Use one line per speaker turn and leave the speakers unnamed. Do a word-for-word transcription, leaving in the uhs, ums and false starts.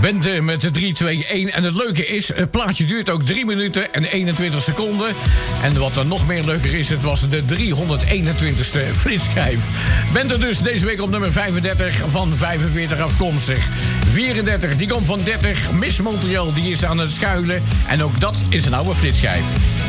Bente met de drie twee een. En het leuke is, het plaatje duurt ook drie minuten en eenentwintig seconden. En wat er nog meer leuker is, het was de driehonderdeenentwintigste flitschijf. Bente dus deze week op nummer vijfendertig van vijfenveertig afkomstig. vierendertig, die komt van dertig. Miss Montreal, die is aan het schuilen. En ook dat is een oude flitschijf.